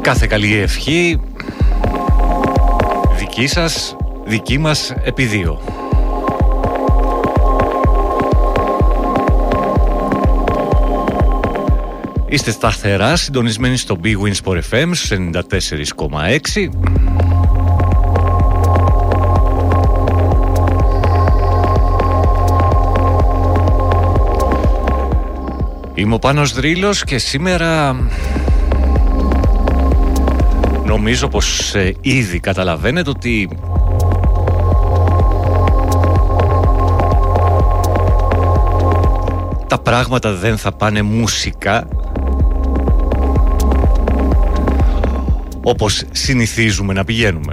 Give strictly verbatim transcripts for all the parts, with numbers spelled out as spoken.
κάθε καλή ευχή, δική σας, δική μας επί δύο. Είστε σταθερά συντονισμένοι στο Big Win Sport εφ εμ στους ενενήντα τέσσερα κόμμα έξι. Είμαι ο Πάνος Δρύλος και σήμερα νομίζω πως ε, ήδη καταλαβαίνετε ότι τα πράγματα δεν θα πάνε μουσικά όπως συνηθίζουμε να πηγαίνουμε.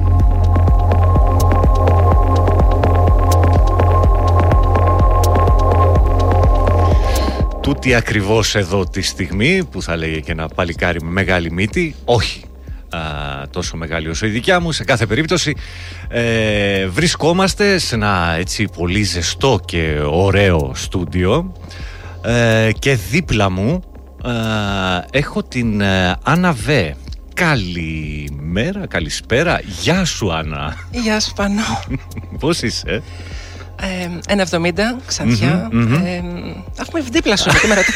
Τούτη ακριβώς εδώ τη στιγμή που θα λέγε και ένα παλικάρι με μεγάλη μύτη, όχι α, τόσο μεγάλη όσο η δικιά μου, σε κάθε περίπτωση ε, βρισκόμαστε σε ένα έτσι πολύ ζεστό και ωραίο στούντιο ε, και δίπλα μου ε, έχω την ε, Άννα Β. Καλημέρα, καλησπέρα. Γεια σου, Άννα. Γεια σου, Πάνο. Πώς είσαι? ένα εβδομήντα, ξανθιά. Mm-hmm, mm-hmm. Ε, έχουμε δίπλα σου.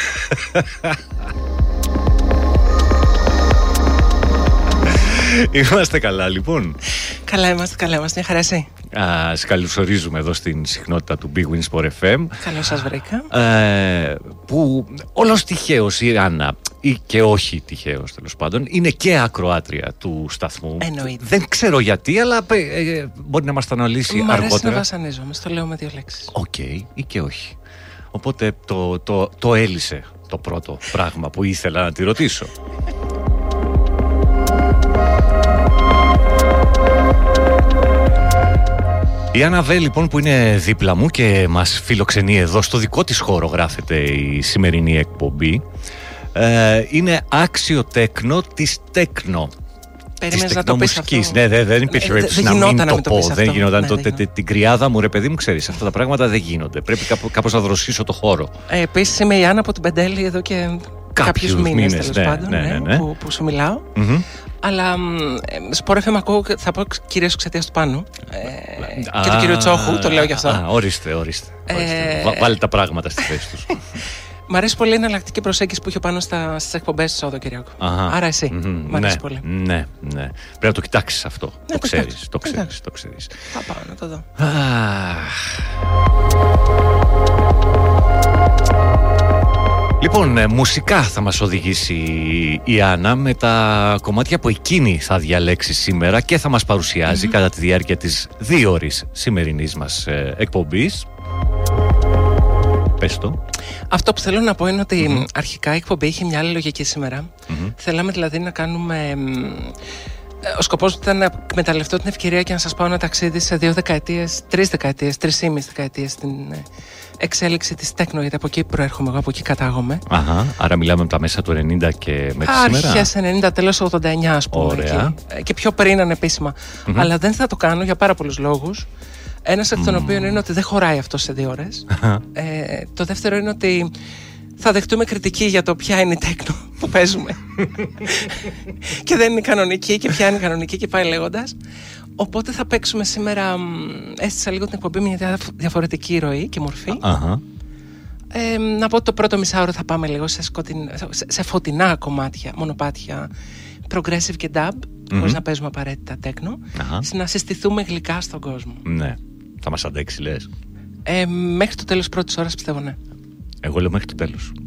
Είμαστε καλά, λοιπόν. Καλά είμαστε, καλά είμαστε. Μια χαρά εσύ. Σας καλωσορίζουμε εδώ στην συχνότητα του Big Win Sport εφ εμ. Καλώς σας βρήκα. Ε, που όλος τυχαίος η Άννα, ή και όχι τυχαίος τέλος πάντων, είναι και ακροάτρια του σταθμού. Εννοείται. Δεν ξέρω γιατί, αλλά ε, μπορεί να μας τα αναλύσει αργότερα. Μ' αρέσει να βασανίζομαι, στο λέω με δύο λέξεις. Οκ, okay, ή και όχι. Οπότε το, το, το έλυσε το πρώτο πράγμα που ήθελα να τη ρωτήσω. Η Άννα Β, λοιπόν, που είναι δίπλα μου και μας φιλοξενεί εδώ στο δικό της χώρο, γράφεται η σημερινή εκπομπή, ε, είναι άξιο τέκνο της τέκνο. Περίμενες να το πεις αυτό? Ναι, δε, δεν υπήρχε περίπτωση να μην το, το πω. Δεν αυτό. Γινόταν ναι, τότε δεν την κρυάδα μου, ρε παιδί μου, ξέρεις, αυτά τα πράγματα δεν γίνονται. Πρέπει κάπως, κάπως να δροσίσω το χώρο. Ε, επίσης είμαι η Άννα από την Πεντέλη εδώ και κάποιους μήνες, τέλος ναι, πάντων, ναι, ναι, ναι. Που, που σου μιλάω. Mm-hmm. Αλλά Sport εφ εμ ακούω, θα πω κυρίως εξαιτίας του Πάνου ε, α, και του κυρίου Τσόχου, το λέω γι' αυτό. Α, ορίστε, ορίστε. ορίστε. Ε, Βάλε τα πράγματα στη θέση τους. Μ' αρέσει πολύ η εναλλακτική προσέγγιση που είχε πάνω στις εκπομπές του Σαββατοκύριακου. Άρα εσύ. Mm-hmm. Μ' αρέσει ναι, πολύ. Ναι, ναι. Πρέπει να το κοιτάξεις αυτό. Ναι, το ξέρεις. Το ξέρεις. Το ξέρεις. Θα πάω να το δω. Λοιπόν, μουσικά θα μας οδηγήσει η Άννα με τα κομμάτια που εκείνη θα διαλέξει σήμερα και θα μας παρουσιάζει mm-hmm. κατά τη διάρκεια της δύο ώρης σημερινής μας ε, εκπομπής. Πες το. Αυτό που θέλω να πω είναι ότι mm-hmm. αρχικά η εκπομπή είχε μια άλλη λογική σήμερα. Mm-hmm. Θέλαμε δηλαδή να κάνουμε... Ο σκοπός ήταν να εκμεταλλευτώ την ευκαιρία και να σας πάω ένα ταξίδι σε δύο δεκαετίες, τρεις δεκαετίες, τρεις ή μισή δεκαετίες στην εξέλιξη της τέκνο, γιατί από εκεί προέρχομαι εγώ, από εκεί κατάγομαι. Αχα, άρα μιλάμε από τα μέσα του ενενήντα και μέχρι σήμερα. Αρχές ενενήντα, τέλος ογδόντα εννιά, ας πούμε. Ωραία. Και, και πιο πριν ανεπίσημα. Mm-hmm. Αλλά δεν θα το κάνω για πάρα πολλούς λόγους. Ένας εκ των mm. οποίων είναι ότι δεν χωράει αυτό σε δύο ώρες. ε, το δεύτερο είναι ότι θα δεχτούμε κριτική για το ποια είναι η τέκνο που παίζουμε και δεν είναι κανονική και ποια είναι κανονική και πάει λέγοντας. Οπότε θα παίξουμε σήμερα, έστησα λίγο την εκπομπή με μια διαφορετική ροή και μορφή. Uh-huh. ε, να πω ότι το πρώτο μισάωρο θα πάμε λίγο σε, σκοτειν, σε, σε φωτεινά κομμάτια, μονοπάτια, progressive και dub, mm-hmm. χωρίς να παίζουμε απαραίτητα τέκνο, uh-huh. να συστηθούμε γλυκά στον κόσμο. Ναι, θα μας αντέξει λες? Ε, μέχρι το τέλος πρώτης ώρας πιστεύω ναι. Εγώ λέω μέχρι το τέλος.